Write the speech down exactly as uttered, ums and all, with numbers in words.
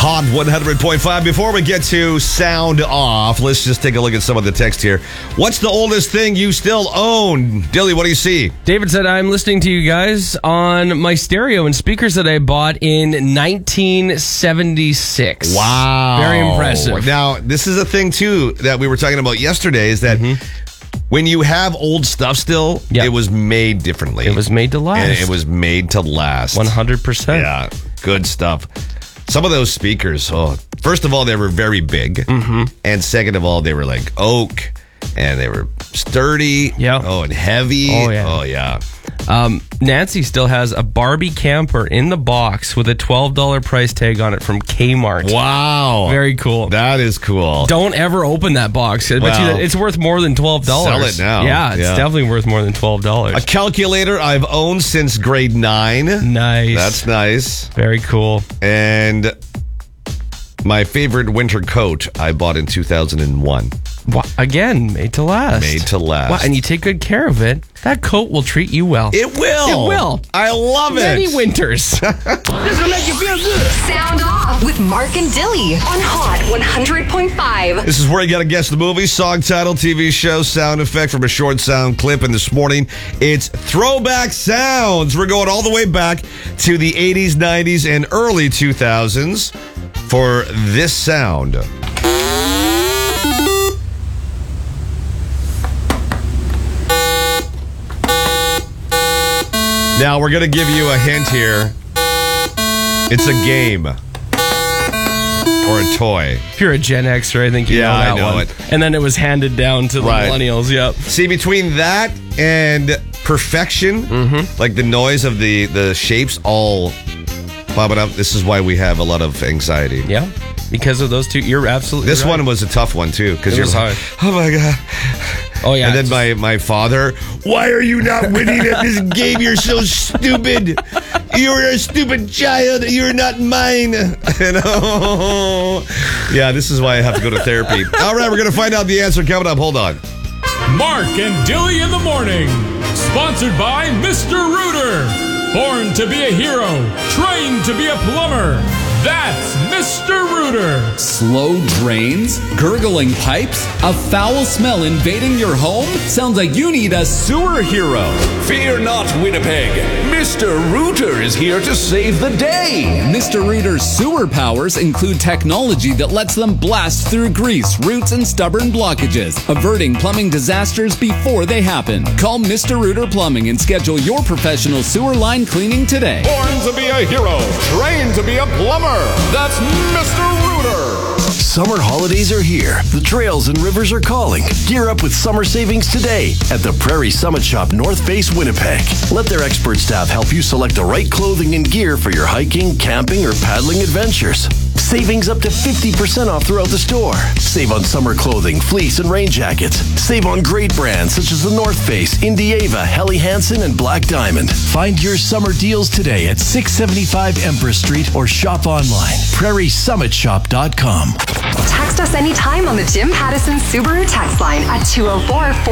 Hot one hundred point five. Before we get to sound off, let's just take a look at some of the text here. What's the oldest thing you still own? Dilly, what do you see? David said, I'm listening to you guys on my stereo and speakers that I bought in nineteen seventy-six. Wow. Very impressive. Now, this is a thing, too, that we were talking about yesterday, is that mm-hmm. when you have old stuff still, yep. it was made differently. It was made to last. And it was made to last. one hundred percent. Yeah, good stuff. Some of those speakers, oh, first of all, they were very big. Mm-hmm. And second of all, they were like oak. And they were sturdy. Yeah. Oh, and heavy. Oh, yeah. Oh, yeah. Um, Nancy still has a Barbie camper in the box with a twelve dollars price tag on it from Kmart. Wow. Very cool. That is cool. Don't ever open that box. I bet Well, you that it's worth more than twelve dollars. Sell it now. Yeah, it's Yeah. definitely worth more than twelve dollars. A calculator I've owned since grade nine. Nice. That's nice. Very cool. And my favorite winter coat I bought in two thousand one. Wow. Again, made to last. Made to last. Wow. And you take good care of it, that coat will treat you well. It will. It will. I love it. Many winters. This will make you feel good. Sound off with Mark and Dilly on Hot one hundred point five. This is where you got to guess the movie, song title, T V show, sound effect from a short sound clip. And this morning, it's Throwback Sounds. We're going all the way back to the eighties, nineties, and early two thousands for this sound. Now, we're going to give you a hint here. It's a game. Or a toy. If you're a Gen Xer, I think you Yeah, know that I know one. it. And then it was handed down to the Right. millennials, yep. See, between that and perfection, mm-hmm. like the noise of the, the shapes all popping up, this is why we have a lot of anxiety. Yeah, because of those two, you're absolutely This right. one was a tough one, too. Because It you're was like, hard. oh, my God. Oh, yeah. And then my, my father, why are you not winning at this game? You're so stupid. You're a stupid child. You're not mine. You know? Yeah, this is why I have to go to therapy. All right, we're going to find out the answer coming up. Hold on. Mark and Dilly in the morning. Sponsored by Mister Rooter. Born to be a hero. Trained to be a plumber. That's Mister Rooter. Slow drains? Gurgling pipes? A foul smell invading your home? Sounds like you need a sewer hero. Fear not, Winnipeg. Mister Rooter is here to save the day. Mister Rooter's sewer powers include technology that lets them blast through grease, roots, and stubborn blockages, averting plumbing disasters before they happen. Call Mister Rooter Plumbing and schedule your professional sewer line cleaning today. Born to be a hero. Trained to be a plumber. That's Mister Rooter. Summer holidays are here. The trails and rivers are calling. Gear up with summer savings today at the Prairie Summit Shop North Face, Winnipeg. Let their expert staff help you select the right clothing and gear for your hiking, camping, or paddling adventures. Savings up to fifty percent off throughout the store. Save on summer clothing, fleece, and rain jackets. Save on great brands such as the North Face, Indieva, Helly Hansen, and Black Diamond. Find your summer deals today at six seventy-five Empress Street or shop online. prairie summit shop dot com. Text us anytime on the Jim Pattison Subaru text line at two oh four,